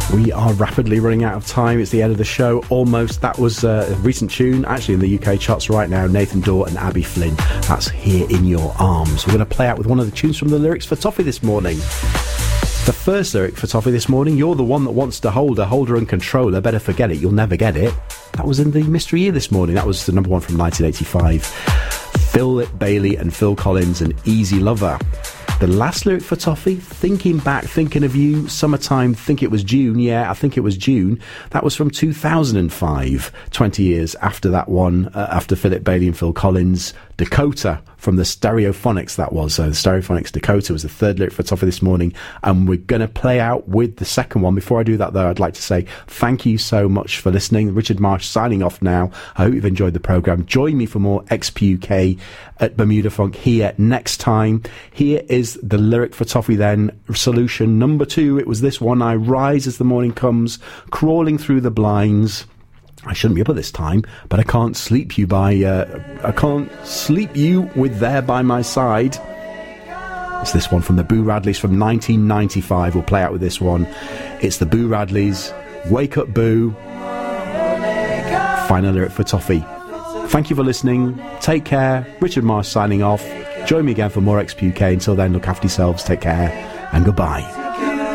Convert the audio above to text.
We are rapidly running out of time. It's the end of the show, almost. That was a recent tune, actually in the UK charts right now. Nathan Dawe and Abby Flynn. That's Here in Your Arms. We're going to play out with one of the tunes from the lyrics for Toffee this morning. The first lyric for Toffee this morning: you're the one that wants to hold her and control her. Better forget it, you'll never get it. That was in the Mystery Year this morning. That was the number one from 1985. Philip Bailey and Phil Collins and Easy Lover. The last lyric for Toffee, thinking back, thinking of you, summertime, think it was June. Yeah, I think it was June. That was from 2005, 20 years after that one, after Philip Bailey and Phil Collins. Dakota from the Stereophonics, that was. So the Stereophonics Dakota was the third lyric for Toffee this morning. And we're going to play out with the second one. Before I do that, though, I'd like to say thank you so much for listening. Richard Marsh signing off now. I hope you've enjoyed the programme. Join me for more XPUK at Bermuda Funk here next time. Here is the lyric for Toffee then. Solution number 2. It was this one. I rise as the morning comes, crawling through the blinds. I shouldn't be up at this time, but I can't sleep you with there by my side. It's this one from the Boo Radleys from 1995. We'll play out with this one. It's the Boo Radleys. Wake up, Boo. Final lyric for Toffee. Thank you for listening. Take care. Richard Marsh signing off. Join me again for more XPUK. Until then, look after yourselves. Take care and goodbye.